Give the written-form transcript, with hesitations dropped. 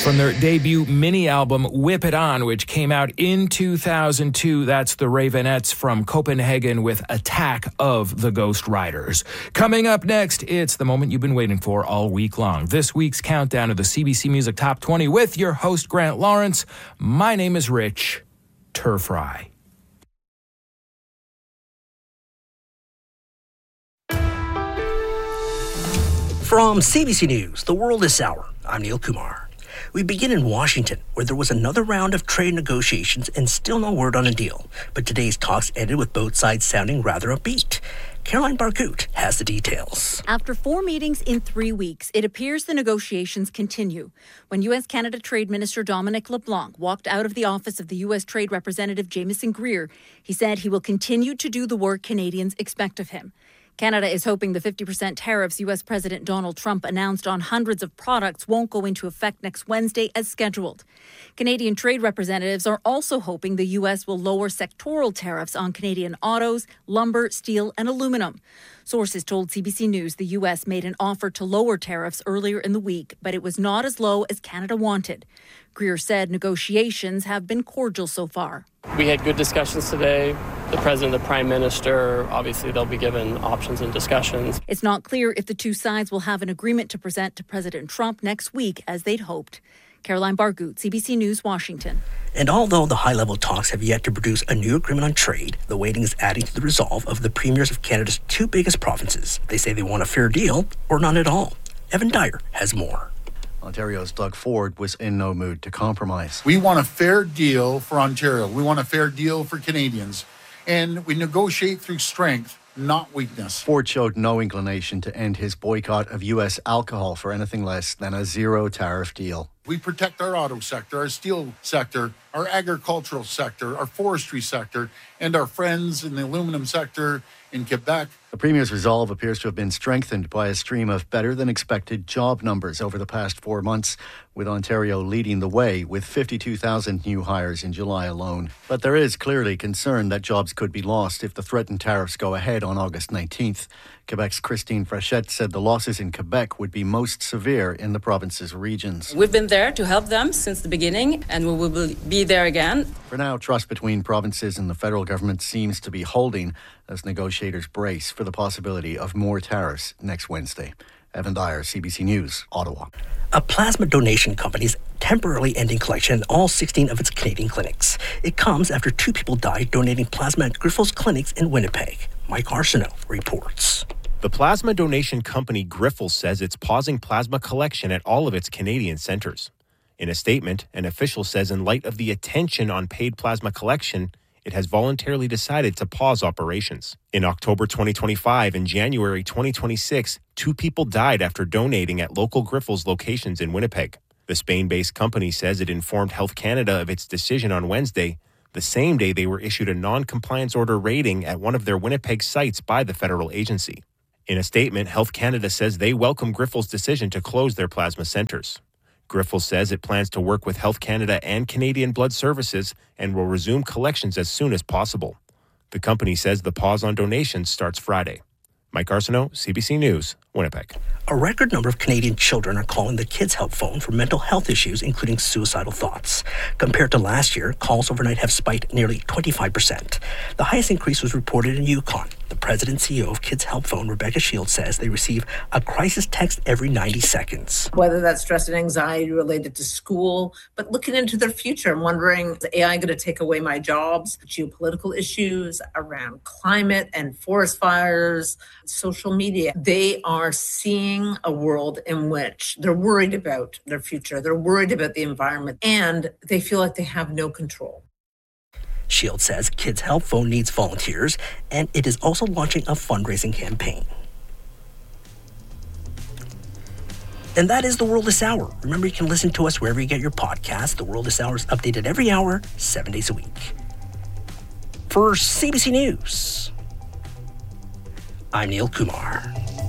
From their debut mini-album, Whip It On, which came out in 2002, that's the Ravenettes from Copenhagen with Attack of the Ghost Riders. Coming up next, it's the moment you've been waiting for all week long. This week's countdown of the CBC Music Top 20 with your host, Grant Lawrence. My name is Rich Turfry. From CBC News, The World This Hour, I'm Neil Kumar. We begin in Washington, where there was another round of trade negotiations and still no word on a deal. But today's talks ended with both sides sounding rather upbeat. Caroline Barcoot has the details. After 4 meetings in 3 weeks, it appears the negotiations continue. When U.S.-Canada Trade Minister Dominic LeBlanc walked out of the office of the U.S. Trade Representative Jamieson Greer, he said he will continue to do the work Canadians expect of him. Canada is hoping the 50% tariffs U.S. President Donald Trump announced on hundreds of products won't go into effect next Wednesday as scheduled. Canadian trade representatives are also hoping the U.S. will lower sectoral tariffs on Canadian autos, lumber, steel, and aluminum. Sources told CBC News the U.S. made an offer to lower tariffs earlier in the week, but it was not as low as Canada wanted. Greer said negotiations have been cordial so far. We had good discussions today. The President, the Prime Minister, obviously they'll be given options and discussions. It's not clear if the two sides will have an agreement to present to President Trump next week as they'd hoped. Caroline Bargout, CBC News, Washington. And although the high-level talks have yet to produce a new agreement on trade, the waiting is adding to the resolve of the premiers of Canada's two biggest provinces. They say they want a fair deal or none at all. Evan Dyer has more. Ontario's Doug Ford was in no mood to compromise. We want a fair deal for Ontario. We want a fair deal for Canadians. And we negotiate through strength, not weakness. Ford showed no inclination to end his boycott of U.S. alcohol for anything less than a zero-tariff deal. We protect our auto sector, our steel sector, our agricultural sector, our forestry sector, and our friends in the aluminum sector in Quebec. The Premier's resolve appears to have been strengthened by a stream of better-than-expected job numbers over the past 4 months, with Ontario leading the way with 52,000 new hires in July alone. But there is clearly concern that jobs could be lost if the threatened tariffs go ahead on August 19th. Quebec's Christine Frechette said the losses in Quebec would be most severe in the province's regions. We've been there to help them since the beginning, and we will be there again. For now, trust between provinces and the federal government seems to be holding as negotiators brace for the possibility of more tariffs next Wednesday. Evan Dyer, CBC News, Ottawa. A plasma donation company is temporarily ending collection in all 16 of its Canadian clinics. It comes after 2 people died donating plasma at Grifols clinics in Winnipeg. Mike Arsenault reports. The plasma donation company Grifols says it's pausing plasma collection at all of its Canadian centres. In a statement, an official says in light of the attention on paid plasma collection, it has voluntarily decided to pause operations. In October 2025 and January 2026, 2 people died after donating at local Grifols locations in Winnipeg. The Spain-based company says it informed Health Canada of its decision on Wednesday, the same day they were issued a non-compliance order rating at one of their Winnipeg sites by the federal agency. In a statement, Health Canada says they welcome Grifols' decision to close their plasma centres. Grifols says it plans to work with Health Canada and Canadian Blood Services and will resume collections as soon as possible. The company says the pause on donations starts Friday. Mike Arsenault, CBC News, Winnipeg. A record number of Canadian children are calling the Kids Help Phone for mental health issues, including suicidal thoughts. Compared to last year, calls overnight have spiked nearly 25%. The highest increase was reported in Yukon. The president and CEO of Kids Help Phone, Rebecca Shields, says they receive a crisis text every 90 seconds. Whether that's stress and anxiety related to school, but looking into their future and wondering, is AI going to take away my jobs? Geopolitical issues around climate and forest fires, social media. They are seeing a world in which they're worried about their future. They're worried about the environment, and they feel like they have no control. Shields says Kids Help Phone needs volunteers, and it is also launching a fundraising campaign. And that is The World This Hour. Remember, you can listen to us wherever you get your podcasts. The World This Hour is updated every hour, 7 days a week. For CBC News, I'm Neil Kumar.